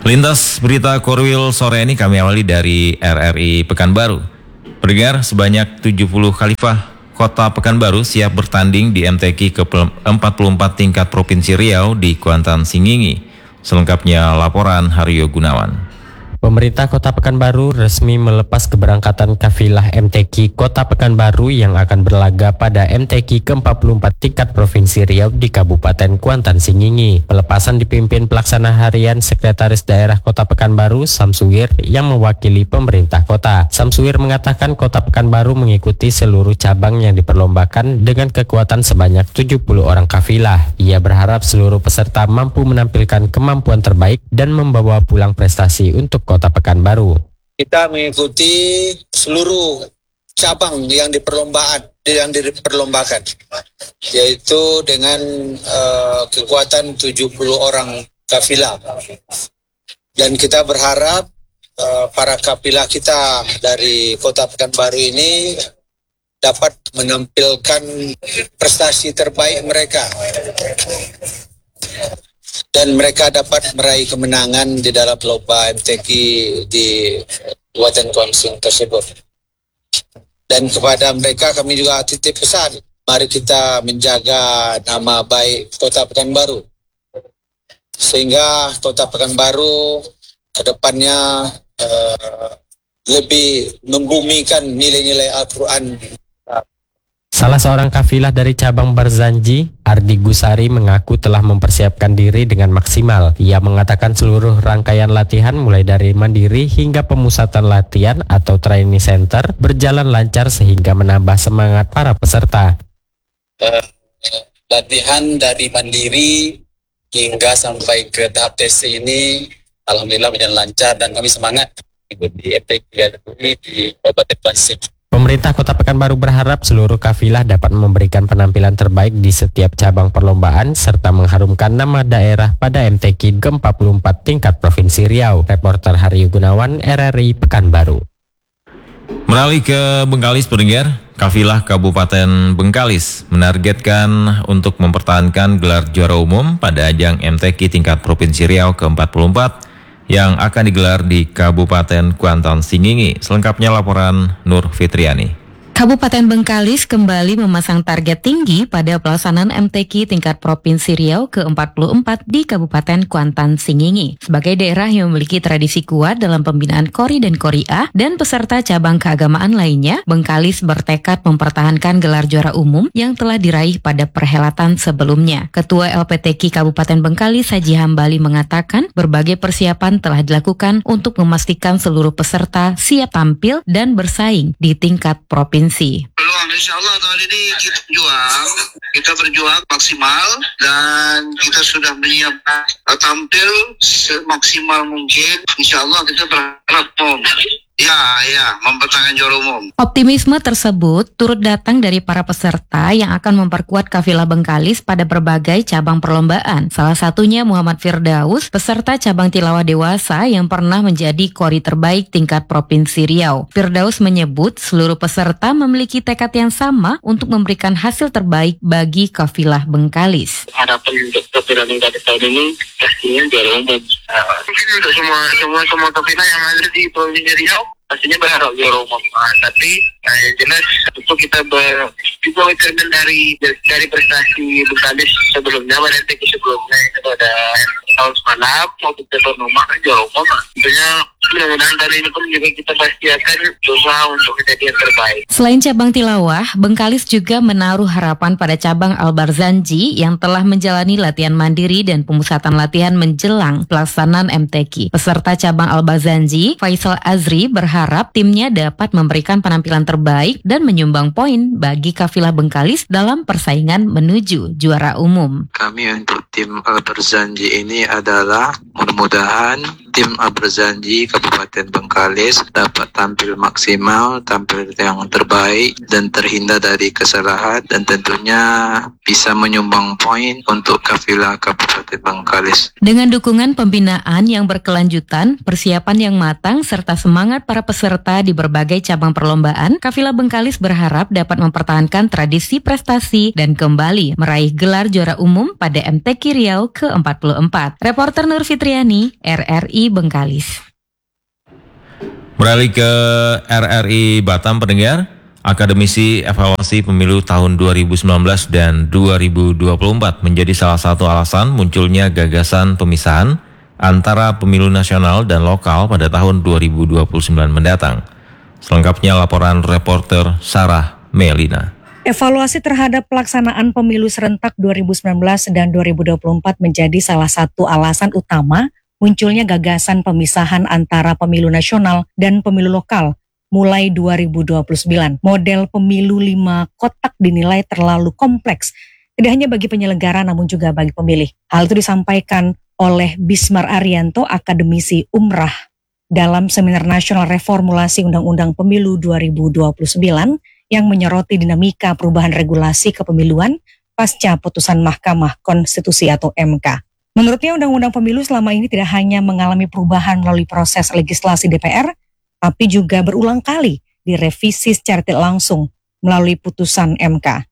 Lintas berita Korwil sore ini kami awali dari RRI Pekanbaru. Pendengar, sebanyak 70 khalifah Kota Pekanbaru siap bertanding di MTQ ke-44 tingkat Provinsi Riau di Kuantan Singingi. Selengkapnya laporan Haryo Gunawan. Pemerintah Kota Pekanbaru resmi melepas keberangkatan kafilah MTQ Kota Pekanbaru yang akan berlaga pada MTQ ke-44 tingkat Provinsi Riau di Kabupaten Kuantan Singingi. Pelepasan dipimpin pelaksana harian Sekretaris Daerah Kota Pekanbaru, Samsuir, yang mewakili pemerintah kota. Samsuir mengatakan Kota Pekanbaru mengikuti seluruh cabang yang diperlombakan dengan kekuatan sebanyak 70 orang kafilah. Ia berharap seluruh peserta mampu menampilkan kemampuan terbaik dan membawa pulang prestasi untuk Kota Pekanbaru. Kita mengikuti seluruh cabang yang diperlombakan, yaitu dengan kekuatan 70 orang kafilah. Dan kita berharap para kafilah kita dari Kota Pekanbaru ini dapat menampilkan prestasi terbaik mereka. Dan mereka dapat meraih kemenangan di dalam lomba MTQ di Kabupaten Kuantan tersebut. Dan kepada mereka kami juga titip pesan, mari kita menjaga nama baik Kota Pekanbaru. Sehingga Kota Pekanbaru ke depannya lebih membumikan nilai-nilai Al-Quran. Salah seorang kafilah dari cabang Barzanji, Ardi Gusari, mengaku telah mempersiapkan diri dengan maksimal. Ia mengatakan seluruh rangkaian latihan mulai dari mandiri hingga pemusatan latihan atau training center berjalan lancar sehingga menambah semangat para peserta. Latihan dari mandiri hingga sampai ke tahap TC ini alhamdulillah berjalan lancar dan kami semangat di MTQ di Kabupaten Kuantan. Pemerintah Kota Pekanbaru berharap seluruh kafilah dapat memberikan penampilan terbaik di setiap cabang perlombaan serta mengharumkan nama daerah pada MTQ ke-44 tingkat Provinsi Riau. Reporter Haryo Gunawan, RRI Pekanbaru. Beralih ke Bengkalis, pendengar, kafilah Kabupaten Bengkalis menargetkan untuk mempertahankan gelar juara umum pada ajang MTQ tingkat Provinsi Riau ke-44 yang akan digelar di Kabupaten Kuantan Singingi. Selengkapnya laporan Nur Fitriani. Kabupaten Bengkalis kembali memasang target tinggi pada pelaksanaan MTQ tingkat Provinsi Riau ke-44 di Kabupaten Kuantan Singingi. Sebagai daerah yang memiliki tradisi kuat dalam pembinaan Kori dan Koria dan peserta cabang keagamaan lainnya, Bengkalis bertekad mempertahankan gelar juara umum yang telah diraih pada perhelatan sebelumnya. Ketua LPTQ Kabupaten Bengkalis, Haji Hambali, mengatakan berbagai persiapan telah dilakukan untuk memastikan seluruh peserta siap tampil dan bersaing di tingkat provinsi. Peluang insya Allah tahun ini kita berjuang maksimal dan kita sudah menyiapkan tampil semaksimal mungkin. Insya Allah kita berharap mempertahankan juara umum. Optimisme tersebut turut datang dari para peserta yang akan memperkuat kafilah Bengkalis pada berbagai cabang perlombaan. Salah satunya Muhammad Firdaus, peserta cabang tilawah dewasa yang pernah menjadi kori terbaik tingkat Provinsi Riau. Firdaus menyebut seluruh peserta memiliki tekad yang sama untuk memberikan hasil terbaik bagi kafilah Bengkalis. Harapan untuk kafilah Bengkalis tahun ini pastinya juara umum. Mungkin untuk semua kafilah yang ada di Provinsi Riau pastinya berharap juara umum. Tapi yang jelas itu kita juga dari prestasi Bengkalis sebelumnya, pada MTQ sebelumnya itu ada tahun semalam maupun tahun rumah juara umum. Tentunya mudah-mudahan kali ini pun juga kita pasti akan berusaha untuk menjadi yang terbaik. Selain cabang tilawah, Bengkalis juga menaruh harapan pada cabang Al-Barzanji yang telah menjalani latihan mandiri dan pemusatan latihan menjelang pelaksanaan MTQ. Peserta cabang Al-Barzanji, Faisal Azri, berharap timnya dapat memberikan penampilan terbaik dan menyumbang poin bagi kafilah Bengkalis dalam persaingan menuju juara umum. Kami untuk tim Al-Barzanji ini adalah mudah-mudahan tim Al-Barzanji Kabupaten Bengkalis dapat tampil maksimal, tampil yang terbaik dan terhindar dari kesalahan dan tentunya bisa menyumbang poin untuk kafilah Kabupaten Bengkalis. Dengan dukungan pembinaan yang berkelanjutan, persiapan yang matang serta semangat para peserta di berbagai cabang perlombaan, kafilah Bengkalis berharap dapat mempertahankan tradisi prestasi dan kembali meraih gelar juara umum pada MTQ Riau ke-44. Reporter Nur Fitri Fitriani, RRI Bengkalis. Beralih ke RRI Batam, pendengar. Akademisi evaluasi pemilu tahun 2019 dan 2024 menjadi salah satu alasan munculnya gagasan pemisahan antara pemilu nasional dan lokal pada tahun 2029 mendatang. Selengkapnya laporan reporter Sarah Melina. Evaluasi terhadap pelaksanaan pemilu serentak 2019 dan 2024 menjadi salah satu alasan utama munculnya gagasan pemisahan antara pemilu nasional dan pemilu lokal mulai 2029. Model pemilu 5 kotak dinilai terlalu kompleks, tidak hanya bagi penyelenggara namun juga bagi pemilih. Hal itu disampaikan oleh Bismar Arianto, akademisi Umrah, dalam Seminar Nasional Reformulasi Undang-Undang Pemilu 2029 yang menyoroti dinamika perubahan regulasi kepemiluan pasca putusan Mahkamah Konstitusi atau MK. Menurutnya Undang-Undang Pemilu selama ini tidak hanya mengalami perubahan melalui proses legislasi DPR, tapi juga berulang kali direvisi secara tidak langsung melalui putusan MK.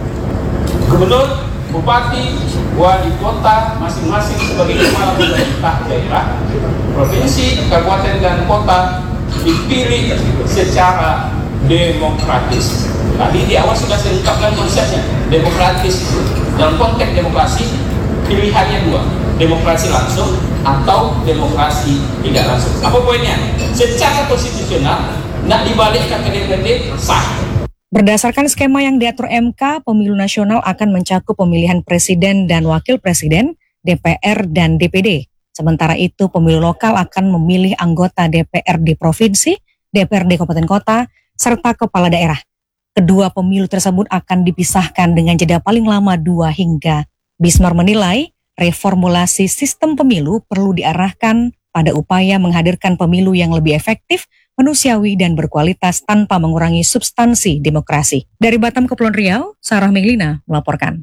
Gubernur, bupati, wali kota masing-masing sebagai kepala pemerintah daerah, provinsi, kabupaten dan kota dipilih secara demokratis. Tadi di awal sudah saya ungkapkan konsepnya, demokratis. Dalam konteks demokrasi, pilihannya dua, demokrasi langsung atau demokrasi tidak langsung. Apa poinnya? Secara konstitusional, nak dibalikkan ke DPD, sah. Berdasarkan skema yang diatur MK, pemilu nasional akan mencakup pemilihan presiden dan wakil presiden, DPR dan DPD. Sementara itu, pemilu lokal akan memilih anggota DPRD provinsi, DPRD kabupaten kota, serta kepala daerah. Kedua pemilu tersebut akan dipisahkan dengan jeda paling lama 2 hingga. Bismar menilai, reformulasi sistem pemilu perlu diarahkan pada upaya menghadirkan pemilu yang lebih efektif, manusiawi, dan berkualitas tanpa mengurangi substansi demokrasi. Dari Batam, Kepulauan Riau, Sarah Melina melaporkan.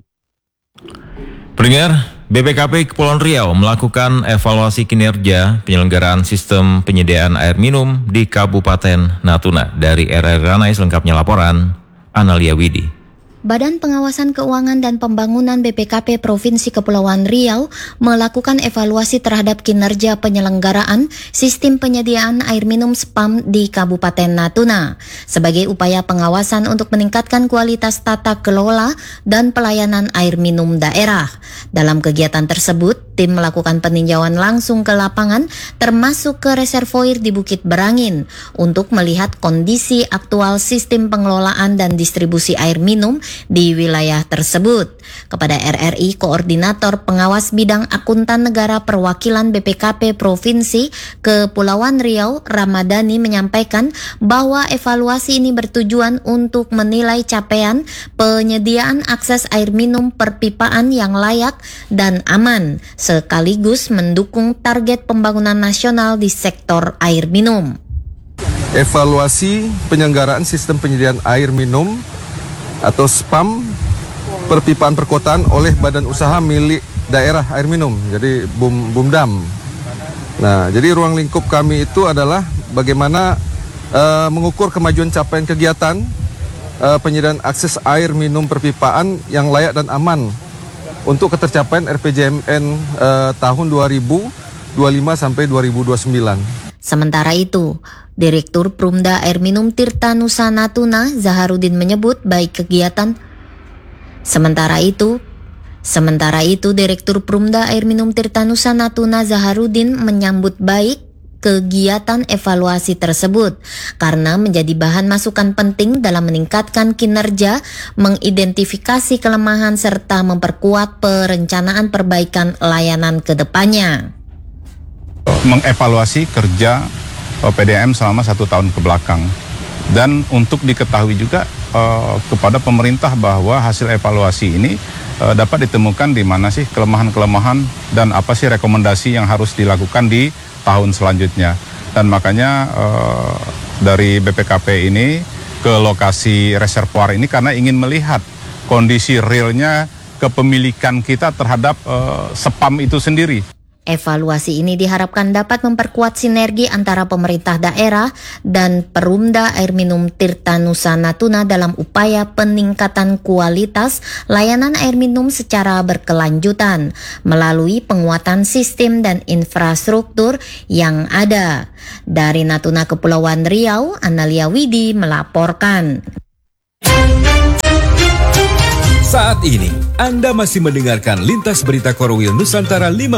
Pendengar, BPKP Kepulauan Riau melakukan evaluasi kinerja penyelenggaraan sistem penyediaan air minum di Kabupaten Natuna. Dari RRI Ranai, selengkapnya laporan Analia Widi. Badan Pengawasan Keuangan dan Pembangunan BPKP Provinsi Kepulauan Riau melakukan evaluasi terhadap kinerja penyelenggaraan sistem penyediaan air minum SPAM di Kabupaten Natuna sebagai upaya pengawasan untuk meningkatkan kualitas tata kelola dan pelayanan air minum daerah. Dalam kegiatan tersebut, tim melakukan peninjauan langsung ke lapangan termasuk ke reservoir di Bukit Berangin untuk melihat kondisi aktual sistem pengelolaan dan distribusi air minum di wilayah tersebut. Kepada RRI, Koordinator Pengawas Bidang Akuntan Negara Perwakilan BPKP Provinsi Kepulauan Riau, Ramadhani, menyampaikan bahwa evaluasi ini bertujuan untuk menilai capaian penyediaan akses air minum perpipaan yang layak dan aman, sekaligus mendukung target pembangunan nasional di sektor air minum. Evaluasi penyelenggaraan sistem penyediaan air minum atau SPAM perpipaan perkotaan oleh badan usaha milik daerah air minum, jadi BUMDAM. Nah, jadi ruang lingkup kami itu adalah bagaimana mengukur kemajuan capaian kegiatan penyediaan akses air minum perpipaan yang layak dan aman untuk ketercapaian RPJMN tahun 2025 sampai 2029. Sementara itu, Direktur Prumda Air Minum Tirta Nusa Natuna, Zaharudin, menyebut baik kegiatan. Sementara itu, Direktur Prumda Air Minum Tirta Nusa Natuna, Zaharudin, menyambut baik kegiatan evaluasi tersebut karena menjadi bahan masukan penting dalam meningkatkan kinerja, mengidentifikasi kelemahan serta memperkuat perencanaan perbaikan layanan ke depannya. Mengevaluasi kerja PDAM selama 1 tahun ke belakang, dan untuk diketahui juga kepada pemerintah bahwa hasil evaluasi ini dapat ditemukan di mana sih kelemahan-kelemahan dan apa sih rekomendasi yang harus dilakukan di tahun selanjutnya. Dan makanya dari BPKP ini ke lokasi reservoir ini karena ingin melihat kondisi realnya kepemilikan kita terhadap SPAM itu sendiri. Evaluasi ini diharapkan dapat memperkuat sinergi antara pemerintah daerah dan Perumda Air Minum Tirta Nusa Natuna dalam upaya peningkatan kualitas layanan air minum secara berkelanjutan melalui penguatan sistem dan infrastruktur yang ada. Dari Natuna, Kepulauan Riau, Analia Widi melaporkan. Saat ini, Anda masih mendengarkan Lintas Berita Korwil Nusantara 15.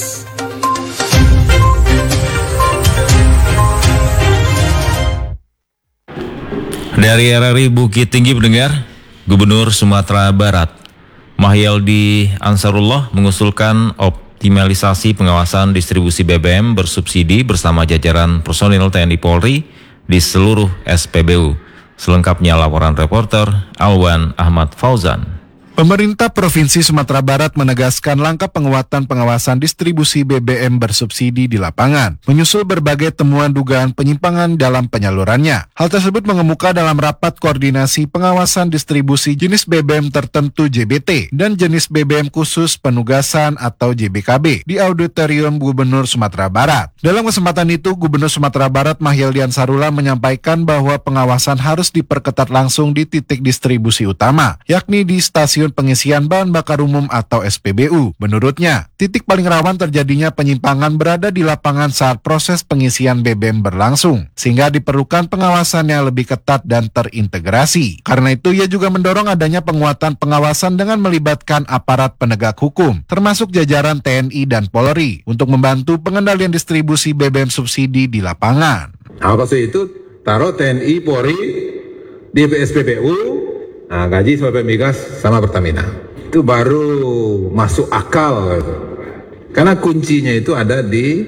Dari RRI Bukit Tinggi pendengar, Gubernur Sumatera Barat, Mahyaldi Ansarullah mengusulkan optimalisasi pengawasan distribusi BBM bersubsidi bersama jajaran personil TNI Polri di seluruh SPBU. Selengkapnya laporan reporter Alwan Ahmad Fauzan. Pemerintah Provinsi Sumatera Barat menegaskan langkah penguatan pengawasan distribusi BBM bersubsidi di lapangan, menyusul berbagai temuan dugaan penyimpangan dalam penyalurannya. Hal tersebut mengemuka dalam rapat koordinasi pengawasan distribusi jenis BBM tertentu JBT dan jenis BBM khusus penugasan atau JBKB di Auditorium Gubernur Sumatera Barat. Dalam kesempatan itu, Gubernur Sumatera Barat Mahyaldi Ansarullah menyampaikan bahwa pengawasan harus diperketat langsung di titik distribusi utama, yakni di stasiun pengisian bahan bakar umum atau SPBU. Menurutnya, titik paling rawan terjadinya penyimpangan berada di lapangan saat proses pengisian BBM berlangsung, sehingga diperlukan pengawasan yang lebih ketat dan terintegrasi. Karena itu, ia juga mendorong adanya penguatan pengawasan dengan melibatkan aparat penegak hukum, termasuk jajaran TNI dan Polri, untuk membantu pengendalian distribusi BBM subsidi di lapangan. Nah, maksud itu, taruh TNI, Polri, di SPBU, nah, gaji sampai migas sama Pertamina. Itu baru masuk akal. Karena kuncinya itu ada di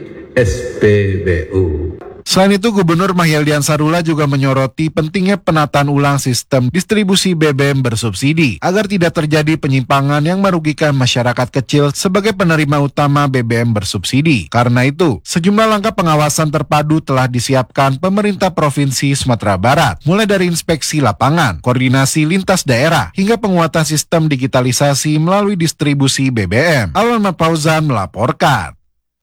SPBU. Selain itu, Gubernur Mahyaldi Ansarullah juga menyoroti pentingnya penataan ulang sistem distribusi BBM bersubsidi agar tidak terjadi penyimpangan yang merugikan masyarakat kecil sebagai penerima utama BBM bersubsidi. Karena itu, sejumlah langkah pengawasan terpadu telah disiapkan pemerintah Provinsi Sumatera Barat, mulai dari inspeksi lapangan, koordinasi lintas daerah, hingga penguatan sistem digitalisasi melalui distribusi BBM. Alwan Fauzan melaporkan.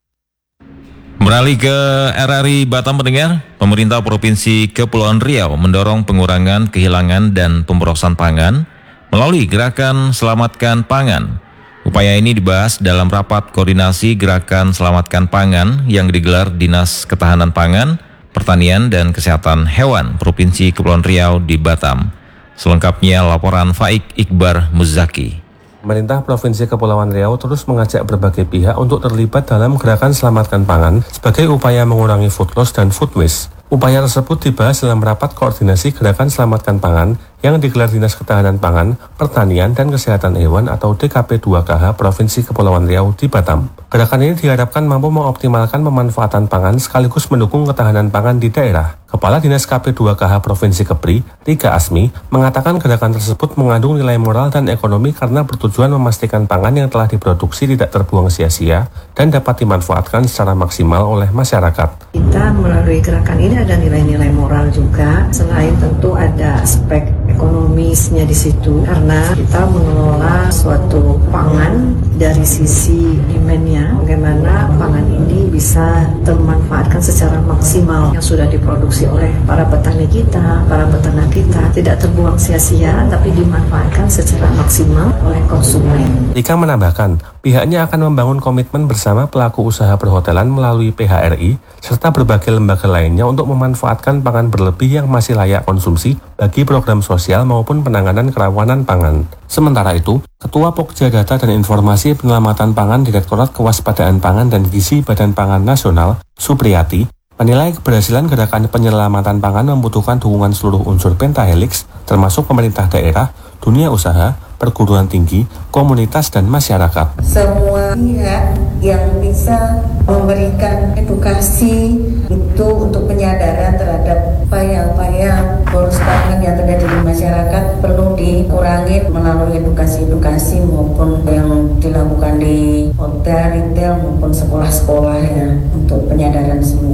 Beralih ke RRI Batam pendengar, pemerintah Provinsi Kepulauan Riau mendorong pengurangan kehilangan dan pemborosan pangan melalui gerakan Selamatkan Pangan. Upaya ini dibahas dalam rapat koordinasi gerakan Selamatkan Pangan yang digelar Dinas Ketahanan Pangan, Pertanian dan Kesehatan Hewan Provinsi Kepulauan Riau di Batam. Selengkapnya laporan Faik Iqbar Muzaki. Pemerintah Provinsi Kepulauan Riau terus mengajak berbagai pihak untuk terlibat dalam gerakan Selamatkan Pangan sebagai upaya mengurangi food loss dan food waste. Upaya tersebut dibahas dalam rapat koordinasi gerakan Selamatkan Pangan yang digelar Dinas Ketahanan Pangan, Pertanian dan Kesehatan Hewan atau DKP 2KH Provinsi Kepulauan Riau di Batam. Gerakan ini diharapkan mampu mengoptimalkan pemanfaatan pangan sekaligus mendukung ketahanan pangan di daerah. Kepala Dinas KP2KH Provinsi Kepri, Rika Asmi, mengatakan gerakan tersebut mengandung nilai moral dan ekonomi karena bertujuan memastikan pangan yang telah diproduksi tidak terbuang sia-sia dan dapat dimanfaatkan secara maksimal oleh masyarakat. Kita melalui gerakan ini ada nilai-nilai moral juga, selain tentu ada aspek ekonomisnya di situ, karena kita mengelola suatu pangan dari sisi demand-nya, bagaimana pangan ini bisa termanfaatkan secara maksimal yang sudah diproduksi oleh para petani kita, para peternak kita, tidak terbuang sia-sia, tapi dimanfaatkan secara maksimal oleh konsumen. Rika menambahkan, pihaknya akan membangun komitmen bersama pelaku usaha perhotelan melalui PHRI, serta berbagai lembaga lainnya untuk memanfaatkan pangan berlebih yang masih layak konsumsi bagi program sosial maupun penanganan kerawanan pangan. Sementara itu, Ketua Pokja Data dan Informasi Penyelamatan Pangan Direktorat Kewaspadaan Pangan dan Gizi Badan Pangan Nasional, Supriyati, menilai keberhasilan gerakan penyelamatan pangan membutuhkan dukungan seluruh unsur pentahelix, termasuk pemerintah daerah, dunia usaha, perguruan tinggi, komunitas, dan masyarakat. Semua pihak yang bisa memberikan edukasi itu untuk penyadaran terhadap upaya-upaya boros pangan yang terjadi di masyarakat perlu dikurangi melalui edukasi-edukasi maupun yang dilakukan di hotel, retail maupun sekolah-sekolah ya, untuk penyadaran semua.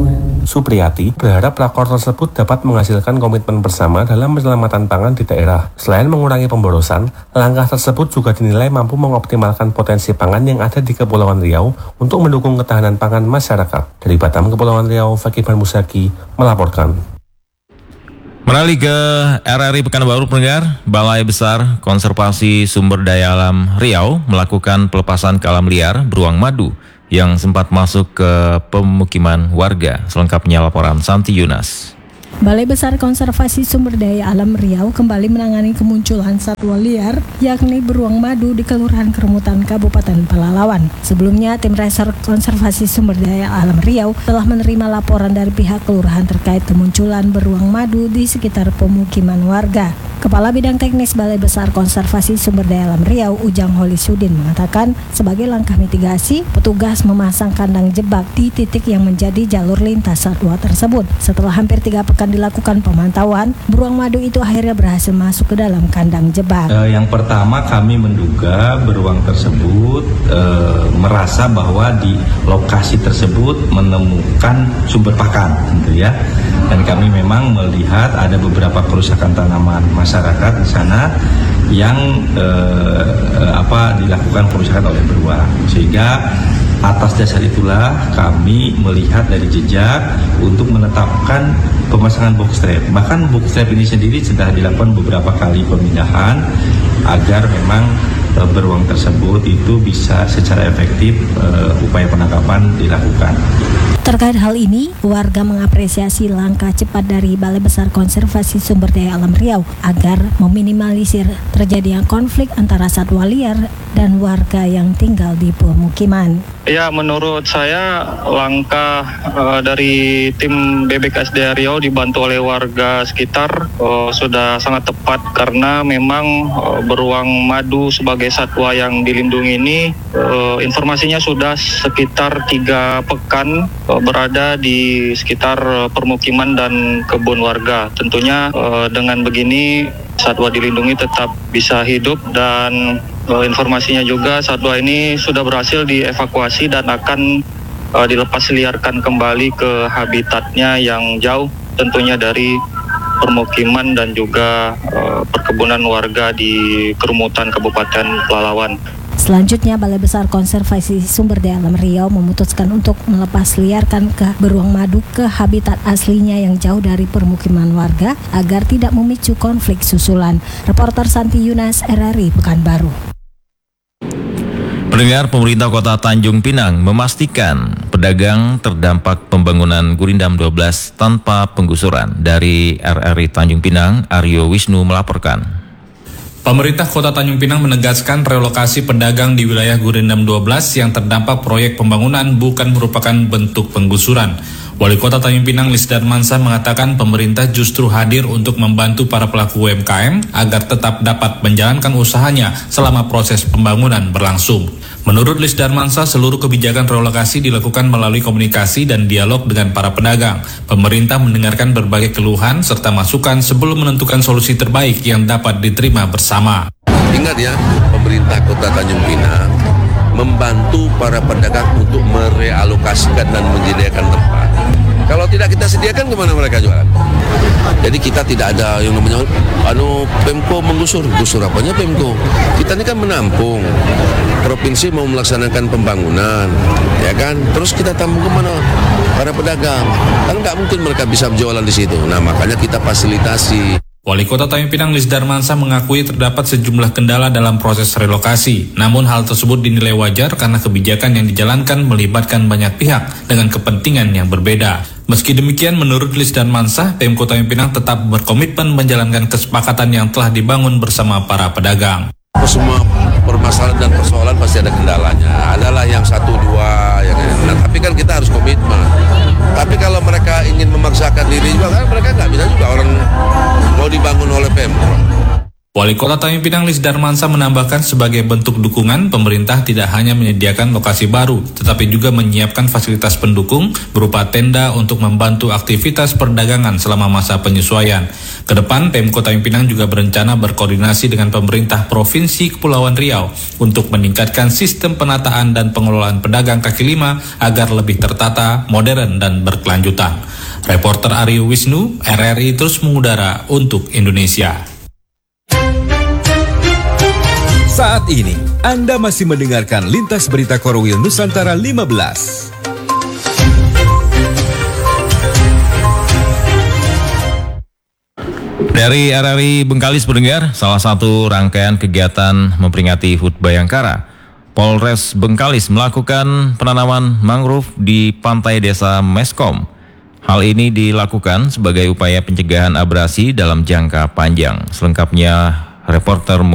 Supriyati, berharap rakor tersebut dapat menghasilkan komitmen bersama dalam penyelamatan pangan di daerah. Selain mengurangi pemborosan, langkah tersebut juga dinilai mampu mengoptimalkan potensi pangan yang ada di Kepulauan Riau untuk mendukung ketahanan pangan masyarakat. Dari Batam, Kepulauan Riau, Fakih Musaki melaporkan. Beralih ke RRI Pekanbaru, pendengar, Balai Besar Konservasi Sumber Daya Alam Riau melakukan pelepasan ke alam liar beruang madu yang sempat masuk ke pemukiman warga. Selengkapnya laporan Santi Yunas. Balai Besar Konservasi Sumber Daya Alam Riau kembali menangani kemunculan satwa liar, yakni beruang madu di Kelurahan Keremutan, Kabupaten Pelalawan. Sebelumnya, tim Resort Konservasi Sumber Daya Alam Riau telah menerima laporan dari pihak kelurahan terkait kemunculan beruang madu di sekitar pemukiman warga. Kepala Bidang Teknis Balai Besar Konservasi Sumber Daya Alam Riau, Ujang Holisudin, mengatakan sebagai langkah mitigasi, petugas memasang kandang jebak di titik yang menjadi jalur lintas satwa tersebut. Setelah hampir 3 pekan dilakukan pemantauan, beruang madu itu akhirnya berhasil masuk ke dalam kandang jebak. Yang pertama, kami menduga beruang tersebut merasa bahwa di lokasi tersebut menemukan sumber pakan, gitu ya. Dan kami memang melihat ada beberapa kerusakan tanaman masyarakat di sana yang dilakukan kerusakan oleh beruang, sehingga atas dasar itulah kami melihat dari jejak untuk menetapkan pemasangan box trap. Bahkan box trap ini sendiri sudah dilakukan beberapa kali pemindahan agar memang beruang tersebut itu bisa secara efektif upaya penangkapan dilakukan. Terkait hal ini, warga mengapresiasi langkah cepat dari Balai Besar Konservasi Sumber Daya Alam Riau agar meminimalisir terjadinya konflik antara satwa liar dan warga yang tinggal di pemukiman. Ya, menurut saya langkah dari tim BBKSDA Riau dibantu oleh warga sekitar sudah sangat tepat, karena memang beruang madu sebagai satwa yang dilindungi ini informasinya sudah sekitar 3 pekan berada di sekitar permukiman dan kebun warga. Tentunya dengan begini satwa dilindungi tetap bisa hidup, dan informasinya juga satwa ini sudah berhasil dievakuasi dan akan dilepas liarkan kembali ke habitatnya yang jauh, tentunya dari permukiman dan juga perkebunan warga di Keremutan, Kabupaten Pelalawan. Selanjutnya, Balai Besar Konservasi Sumber Daya Alam Riau memutuskan untuk melepas liarkan ke beruang madu ke habitat aslinya yang jauh dari permukiman warga agar tidak memicu konflik susulan. Reporter Santi Yunas, RRI Pekanbaru. Pendengar, pemerintah Kota Tanjung Pinang memastikan pedagang terdampak pembangunan Gurindam 12 tanpa penggusuran. Dari RRI Tanjung Pinang, Aryo Wisnu melaporkan. Pemerintah Kota Tanjung Pinang menegaskan relokasi pedagang di wilayah Gurindam 12 yang terdampak proyek pembangunan bukan merupakan bentuk penggusuran. Wali Kota Tanjung Pinang Lis Darmansah mengatakan pemerintah justru hadir untuk membantu para pelaku UMKM agar tetap dapat menjalankan usahanya selama proses pembangunan berlangsung. Menurut Lis Darmansah, seluruh kebijakan relokasi dilakukan melalui komunikasi dan dialog dengan para pedagang. Pemerintah mendengarkan berbagai keluhan serta masukan sebelum menentukan solusi terbaik yang dapat diterima bersama. Ingat ya, pemerintah Kota Tanjung Pinang membantu para pedagang untuk merealokasikan dan menyediakan tempat. Kalau tidak kita sediakan, kemana mereka jualan? Jadi kita tidak ada yang namanya Pemko menggusur. Gusur apanya Pemko? Kita ini kan menampung. Provinsi mau melaksanakan pembangunan, ya kan? Terus kita tampung kemana? Para pedagang. Kan nggak mungkin mereka bisa berjualan di situ. Nah, makanya kita fasilitasi. Wali Kota Tanjung Pinang Lis Darmansah mengakui terdapat sejumlah kendala dalam proses relokasi. Namun hal tersebut dinilai wajar karena kebijakan yang dijalankan melibatkan banyak pihak dengan kepentingan yang berbeda. Meski demikian, menurut Lis Darmansah, Pemkot Tanjung Pinang tetap berkomitmen menjalankan kesepakatan yang telah dibangun bersama para pedagang. Semua permasalahan dan persoalan pasti ada kendalanya. Adalah yang 1, 2, ya kan? Nah, tapi kan kita harus komitmen. Tapi kalau mereka ingin memaksakan diri juga, kan mereka nggak bisa juga, orang mau dibangun oleh Pemkot. Wali Kota Tanjung Pinang Lis Darmansa menambahkan sebagai bentuk dukungan, pemerintah tidak hanya menyediakan lokasi baru, tetapi juga menyiapkan fasilitas pendukung berupa tenda untuk membantu aktivitas perdagangan selama masa penyesuaian. Kedepan, Pemkot Tanjung Pinang juga berencana berkoordinasi dengan pemerintah Provinsi Kepulauan Riau untuk meningkatkan sistem penataan dan pengelolaan pedagang kaki lima agar lebih tertata, modern, dan berkelanjutan. Reporter Aryo Wisnu, RRI terus mengudara untuk Indonesia. Saat ini, Anda masih mendengarkan Lintas Berita Korwil Nusantara 15. Dari RRI Bengkalis pendengar, salah satu rangkaian kegiatan memperingati HUT Bayangkara, Polres Bengkalis melakukan penanaman mangrove di pantai desa Meskom. Hal ini dilakukan sebagai upaya pencegahan abrasi dalam jangka panjang. Selengkapnya, reporter